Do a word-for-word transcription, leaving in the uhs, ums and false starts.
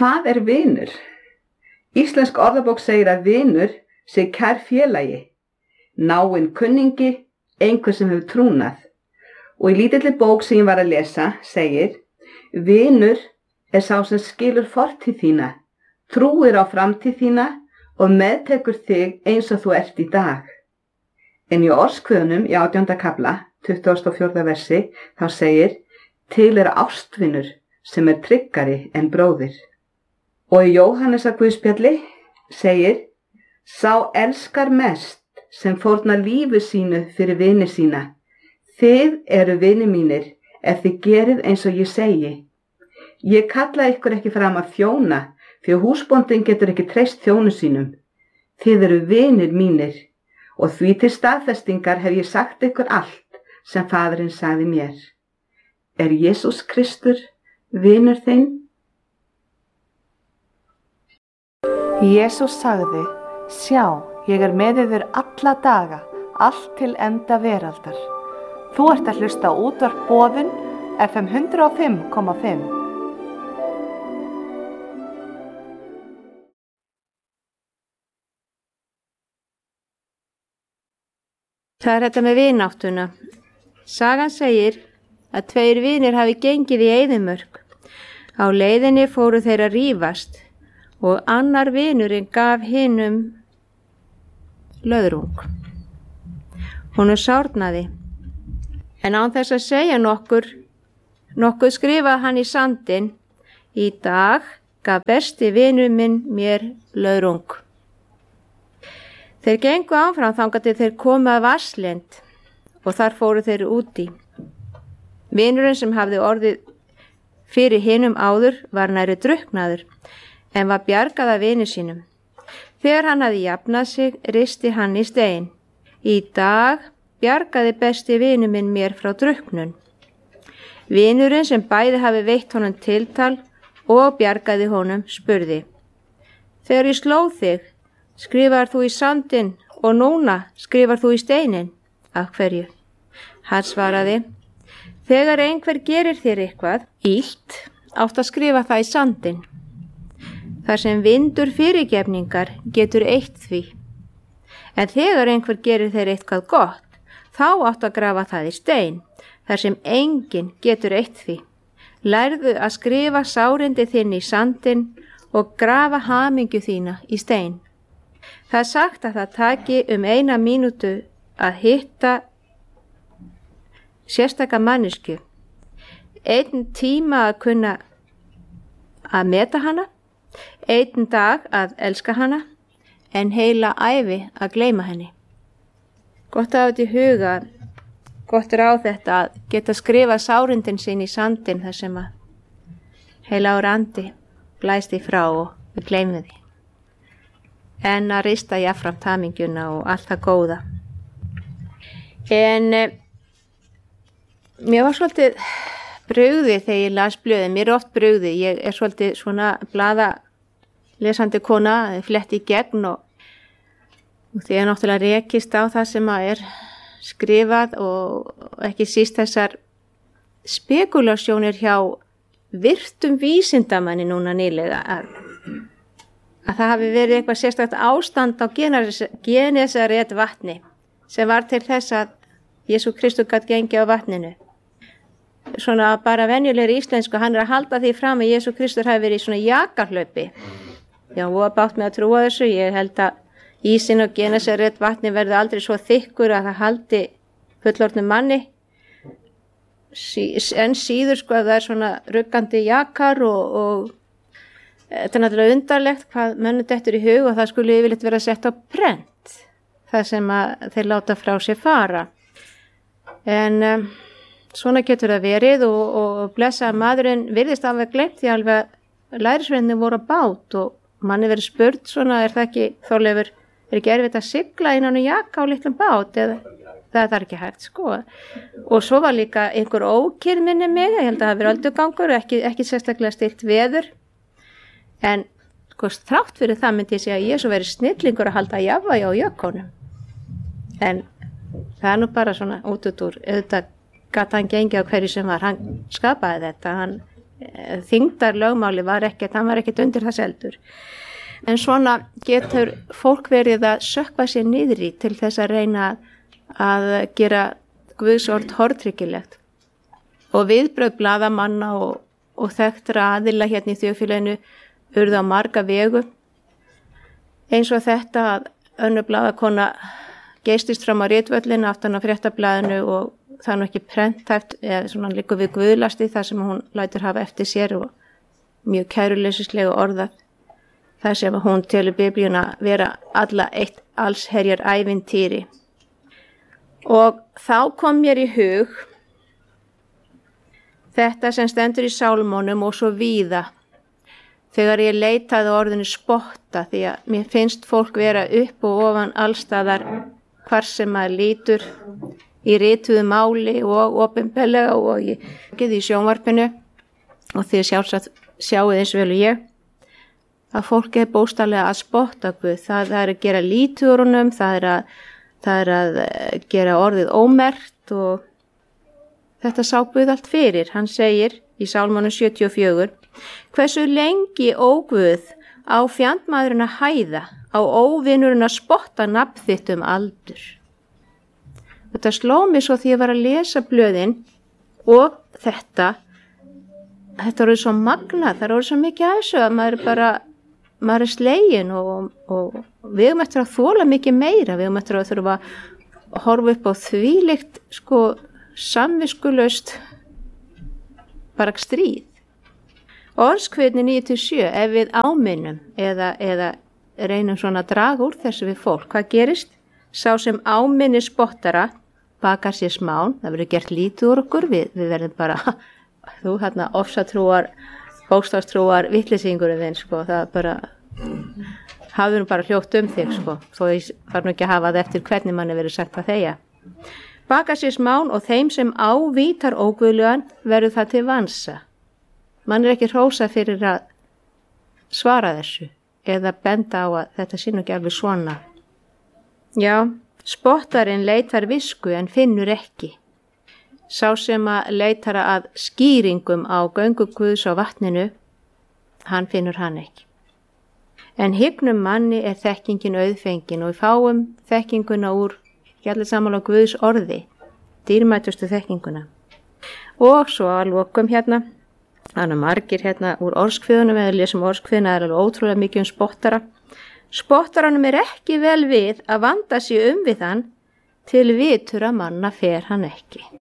Hvað er vinur? Íslensk orðabók segir að vinur sé kær félagi, náinn kunningi, einhver sem hefur trúnað. Og í lítilli bók sem ég var að lesa segir: vinur er sá sem skilur fortíð þína, trúir á framtíð þína og meðtekur þig eins og þú ert í dag. En í Orðskviðunum í átjánda kafla, tuttugasta og fjórða versi, þá segir: til er ástvinur sem er tryggari en bróðir. Og í Jóhannesar Guðspjalli segir: sá elskar mest sem fórnar lífi sínu fyrir vini sína. Þið eru vini mínir ef þið gerið eins og ég segi. Ég kalla ykkur ekki fram að þjóna, því að húsbóndinn getur ekki treyst þjónu sínum. Þið eru vinir mínir, og því til staðfestingar hef ég sagt ykkur allt sem Faðirinn sagði mér. Er Jesús Kristur vinur þinn? Jesús sagði: sjá, ég er með yður alla daga, allt til enda veraldar. Þú ert að hlusta á útvarp Boðun, F M hundrað og fimm komma fimm. Það er þetta með vináttuna. Sagan segir að tveir vinir hafi gengið í eyðimörk. Á leiðinni fóru þeir að rífast og annar vinurinn gaf hinum löðrung. Honum sárnaði, en án þess að segja nokkur, nokkuð skrifaði hann í sandinn: í dag gaf besti vinur minn mér löðrung. Þeir gengu áfram þangað til þeir komu að Vatnslind og þar fóru þeir úti. Vinurinn sem hafði orðið fyrir hinum áður var nærri drukknaður, en var bjargað af vini sínum. Þegar hann hafði jafnað sig, risti hann í stein: í dag bjargaði besti vinur minn mér frá drukknun. Vinurinn sem bæði hafi veitt honum tiltal og bjargaði honum spurði: þegar ég sló þig, skrifar þú í sandinn og núna skrifar þú í steinin? Af hverju? Hann svaraði: þegar einhver gerir þér eitthvað illt, átt að skrifa það í sandinn. Þar sem vindur fyrirgefningar getur eitt því. En þegar einhver gerir þér eitthvað gott, þá átt að grafa það í stein, þar sem enginn getur eitt því. Lærðu að skrifa sárindi þinn í sandinn og grafa hamingju þína í stein. Það er sagt að það taki um eina mínútu að hitta sérstaka manneskju, einn tíma að kunna að meta hana, einn dag að elska hana, en heila ævi að gleyma henni. Gott að hafa þetta í huga, gott ráð þetta að geta skrifa sárindin sín í sandin þar sem að heila ára andi blæst í frá og við gleymum því. En að rista jafnframt hamingjuna og allt það góða. En eh, mér var svolítið brugðið þegar ég las blöðin. Mér er oft brugðið. Ég er svolítið svona blaða lesandi kona, flett í gegn og, og því er náttúrulega rekist á það sem að er skrifað og ekki síst þessar spekulasjónir hjá virtum vísindamanni núna nýlega að að það hafi verið eitthvað sérstakt ástand á Genesaret vatni sem var til þess að Jesú Kristur gat gengið á vatninu. Svona bara venjulegri íslensku, hann er að halda því fram að Jesú Kristur hafi verið í svona jakarhlaupi. Já, og að bátt með að trúa þessu. Ég held að ísinn og Genesaret vatni verði aldrei svo þykkur að það haldi fullorðnum manni. Sí, en síður sko að það er svona ruggandi jakar og, og þetta er náttúrulega undarlegt hvað mönnum dettur í hug og það skulle yfirleitt vera sett á prent, það sem að þeir láta frá sér fara. En um, svona getur það verið og, og blessa maðurinn virðist alveg gleymt því alveg að lærisveinarnir voru á bát og manni verið spurt svona, er það ekki, Þorleifur, er ekki erfitt að sigla innan og jaka á litlum bát eða það er ekki hægt sko. Og svo var líka einhver ókyrr minni mig, ég held að það hafi verið öldugangur, ekki, ekki sérstaklega stilt veður. En sko, þrátt fyrir það myndi ég segja að ég svo verið snillingur að halda jafnvægi á jökkunum. En það er nú bara svona út út úr, auðvitað gat hann gengið á hverju sem var, hann skapaði þetta, hann þyngdar lögmáli var ekkert, hann var ekkert undir það seldur. En svona getur fólk verið að sökkva sér niður í til þess að reyna að gera Guðsorð hortryggilegt. Og viðbrögð blaðamanna og, og þekktra aðila hérna í þjóðfélaginu urðu á marga vegu. Eins og þetta að önnur blaðakona geistist fram á ritvöllin aftan á fréttablaðinu og það er nú ekki prenthæft eða svona líka við guðlasti þar sem hún lætur hafa eftir sér og mjög kæruleysislega orðað. Það sem hún telur biblíuna vera alla eitt allsherjar ævintýri. Og þá kom mér í hug þetta sem stendur í sálmónum og svo víða. Þegar ég leitaði orðinu spotta því að mér finnst fólk vera upp og ofan allstaðar hvar sem maður lítur í rituðu máli og opinberlega og ég geði í sjónvarpinu og þið sjálfsagt sjáuð eins vel og ég að fólk er bóstarlega að spotta Guð. Það, það er að gera lítið úr honum, það er að, það er að gera orðið ómerkt og þetta sá Guð allt fyrir. Hann segir í Sálmónum sjötíu og fjögur: hversu lengi ó Guð á fjandmaðurinn að hæða, á óvinurinn að spotta nafn þitt um aldur. Þetta sló mig svo því ég var að lesa blöðin og þetta, þetta voru svo magna, það voru svo mikið af þessu að maður er bara, maður er slegin og, og við erum eftir að þola mikið meira, við erum eftir að þurfa að horfa upp á þvílíkt sko samviskulaust bara stríð. Orðskviðni níu til sjö, ef við áminnum eða, eða reynum svona að draga úr þessu við fólk, hvað gerist? Sá sem áminni spottara bakar sér smán, það verður gert lítið úr okkur, við, við verðum bara, þú hérna ofsatrúar, bókstafstrúar, vitleysingurum þinn, sko, það bara, hafður bara hljótt um þig, sko, þó ég var nú ekki að hafa það eftir hvernig manni verið sagt að þegja. Bakar sér smán og þeim sem ávítar óguðlegan verður það til vansa. Man er ekki hrósa fyrir að svara þessu eða benda á að þetta sé nú ekki alveg svona. Já, spottarinn leitar visku en finnur ekki. Sá sem að leitar að skýringum á göngu Guðs á vatninu, hann finnur hann ekki. En hyggnum manni er þekkingin auðfengin og við fáum þekkinguna úr, ekki allir saman á Guðs orði, dýrmætustu þekkinguna. Og svo að lokum hérna, þannig að margir hérna úr orðskviðunum eða lesum orðskviðuna er alveg ótrúlega mikið um spottara. Spottaranum er ekki vel við að vanda sig um við hann til vitur að manna fer hann ekki.